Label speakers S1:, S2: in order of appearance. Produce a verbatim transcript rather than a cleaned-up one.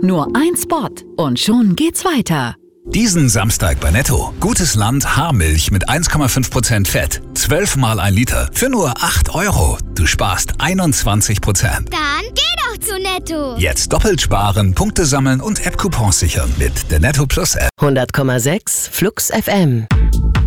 S1: Nur ein Spot und schon geht's weiter.
S2: Diesen Samstag bei Netto. Gutes Land Haarmilch mit eins Komma fünf Prozent Fett. zwölf Mal ein Liter für nur acht Euro. Du sparst einundzwanzig Prozent.
S3: Dann geh doch zu Netto.
S2: Jetzt doppelt sparen, Punkte sammeln und App-Coupons sichern mit der Netto Plus App.
S4: hundert Komma sechs Flux F M.